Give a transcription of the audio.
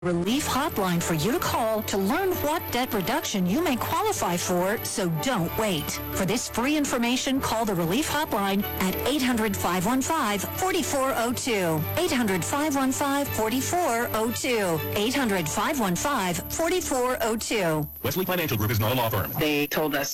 Relief hotline for you to call to learn what debt reduction you may qualify for, so don't wait. For this free information, call the Relief hotline at 800-515-4402. 800-515-4402. 800-515-4402. Wesley Financial Group is not a law firm. They told us